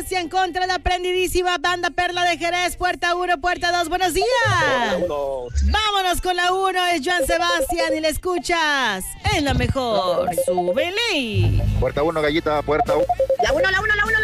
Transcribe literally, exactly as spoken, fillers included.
Sebastián contra la prendidísima banda Perla de Jerez. Puerta uno, puerta dos, buenos días. Uno. Vámonos con la uno, es Joan Sebastián y le escuchas en la mejor. Súbele. Puerta uno, gallita, puerta uno. La uno, la uno, la uno,